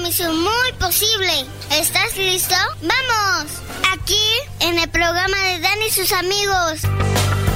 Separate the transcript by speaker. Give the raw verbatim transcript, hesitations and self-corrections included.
Speaker 1: misión muy posible. ¿Estás listo? ¡Vamos! Aquí, en el programa de Dan y sus amigos.